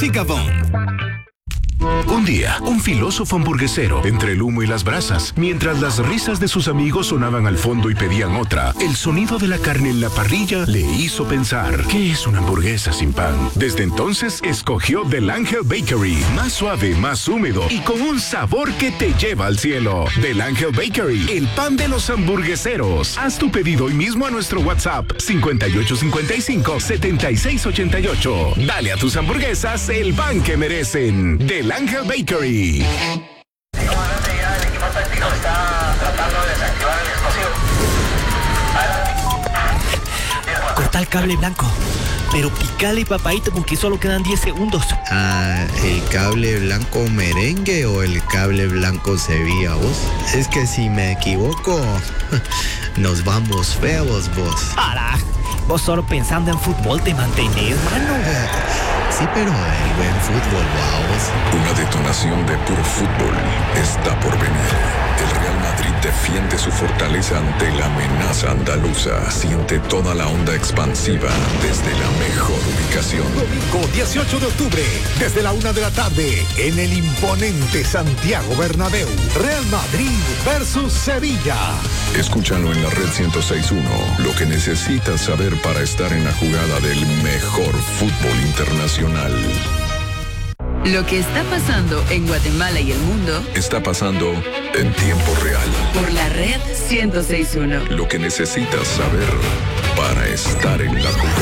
significa Bond. Un día, un filósofo hamburguesero, entre el humo y las brasas, mientras las risas de sus amigos sonaban al fondo y pedían otra, el sonido de la carne en la parrilla le hizo pensar, ¿qué es una hamburguesa sin pan? Desde entonces, escogió Del Ángel Bakery, más suave, más húmedo y con un sabor que te lleva al cielo. Del Ángel Bakery, el pan de los hamburgueseros. Haz tu pedido hoy mismo a nuestro WhatsApp, 5855-7688. Dale a tus hamburguesas el pan que merecen. Del Ángel Bakery. Comandante, ya el equipo táctico está tratando de desactivar el explosivo. Corta el cable blanco, pero picale, papadito, porque solo quedan 10 segundos. ¿El cable blanco merengue o el cable blanco Sevilla, vos? Es que si me equivoco, nos vamos feos, vos. ¡Hala! Vos solo pensando en fútbol te mantenés, mano. Sí, pero el buen fútbol, vamos. Una detonación de puro fútbol está por venir. El Real Madrid defiende su fortaleza ante la amenaza andaluza. Siente toda la onda expansiva desde la mejor ubicación. Domingo 18 de octubre, desde la 1 de la tarde, en el imponente Santiago Bernabéu. Real Madrid versus Sevilla. Escúchalo en la red 106.1. Lo que necesitas saber para estar en la jugada del mejor fútbol internacional. Lo que está pasando en Guatemala y el mundo está pasando en tiempo real. Por la red 106.1. Lo que necesitas saber para estar en la jugada.